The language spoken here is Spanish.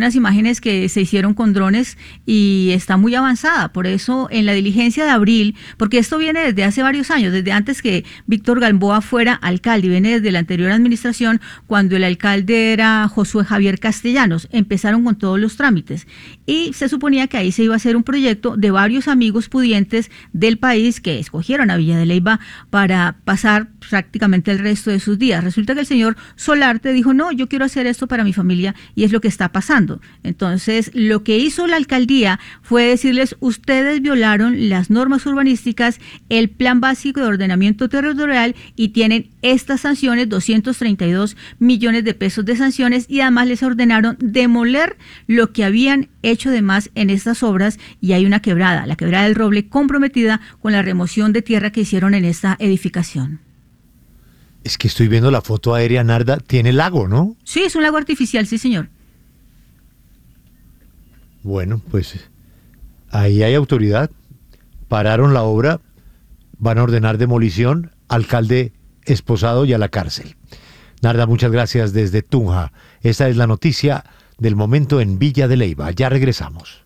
unas imágenes que se hicieron con drones y está muy avanzada. Por eso, en la diligencia de abril, porque esto viene desde hace varios años, desde antes que Víctor Gamboa fuera alcalde, y viene desde la anterior administración, cuando el alcalde era Josué Javier Castellanos, empezaron con todos los trámites. Y se suponía que ahí se iba a hacer un proyecto de varios amigos pudientes del país que escogieron a Villa de Leyva para pasar prácticamente el resto de sus días. Resulta que el señor Solarte dijo, no, yo quiero hacer esto para mi familia, y es lo que está pasando. Entonces, lo que hizo la alcaldía fue decirles, ustedes violaron las normas urbanísticas, el plan básico de ordenamiento territorial, y tienen estas sanciones, 232 millones de pesos de sanciones, y además les ordenaron demoler lo que habían hecho de más en estas obras, y hay una quebrada, la quebrada del Roble, comprometida con la remoción de tierra que hicieron en esta edificación. Es que estoy viendo la foto aérea, Narda, tiene lago, ¿no? Sí, es un lago artificial, sí, señor. Bueno, pues ahí hay autoridad. Pararon la obra, van a ordenar demolición, alcalde esposado y a la cárcel. Narda, muchas gracias desde Tunja. Esta es la noticia del momento en Villa de Leyva. Ya regresamos.